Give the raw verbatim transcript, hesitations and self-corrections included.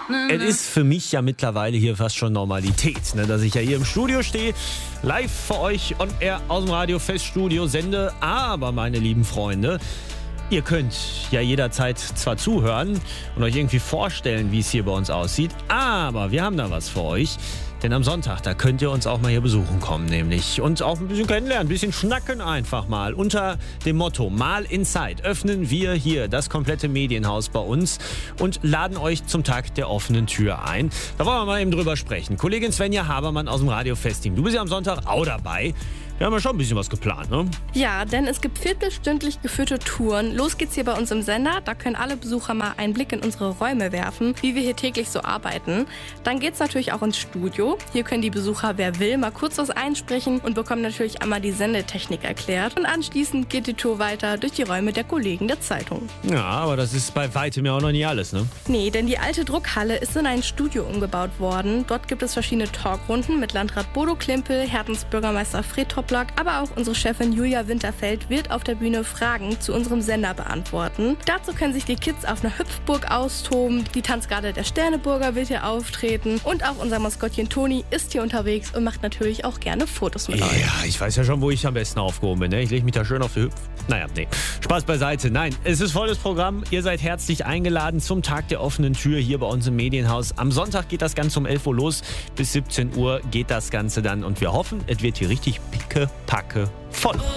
Es ist für mich ja mittlerweile hier fast schon Normalität, ne, dass ich ja hier im Studio stehe, live für euch on air aus dem Radio Feststudio sende. Aber, meine lieben Freunde, ihr könnt ja jederzeit zwar zuhören und euch irgendwie vorstellen, wie es hier bei uns aussieht, aber wir haben da was für euch. Denn am Sonntag, da könnt ihr uns auch mal hier besuchen kommen, nämlich. Und auch ein bisschen kennenlernen, ein bisschen schnacken einfach mal. Unter dem Motto Mal Inside öffnen wir hier das komplette Medienhaus bei uns und laden euch zum Tag der offenen Tür ein. Da wollen wir mal eben drüber sprechen. Kollegin Svenja Habermann aus dem Radio Fest-Team. Du bist ja am Sonntag auch dabei. Wir haben ja schon ein bisschen was geplant, ne? Ja, denn es gibt viertelstündlich geführte Touren. Los geht's hier bei uns im Sender. Da können alle Besucher mal einen Blick in unsere Räume werfen, wie wir hier täglich so arbeiten. Dann geht's natürlich auch ins Studio. Hier können die Besucher, wer will, mal kurz was einsprechen und bekommen natürlich einmal die Sendetechnik erklärt. Und anschließend geht die Tour weiter durch die Räume der Kollegen der Zeitung. Ja, aber das ist bei weitem ja auch noch nicht alles, ne? Nee, denn die alte Druckhalle ist in ein Studio umgebaut worden. Dort gibt es verschiedene Talkrunden mit Landrat Bodo Klimpel, Hertens Bürgermeister Fred Topp, aber auch unsere Chefin Julia Winterfeld wird auf der Bühne Fragen zu unserem Sender beantworten. Dazu können sich die Kids auf einer Hüpfburg austoben, die Tanzgarde der Sterneburger wird hier auftreten und auch unser Maskottchen Toni ist hier unterwegs und macht natürlich auch gerne Fotos mit ja, euch. Ja, ich weiß ja schon, wo ich am besten aufgehoben bin, ne? Ich lege mich da schön auf die Hüpf... Naja, nee. Spaß beiseite. Nein, es ist volles Programm. Ihr seid herzlich eingeladen zum Tag der offenen Tür hier bei uns im Medienhaus. Am Sonntag geht das Ganze um elf Uhr los. Bis siebzehn Uhr geht das Ganze dann und wir hoffen, es wird hier richtig picke Packe voll.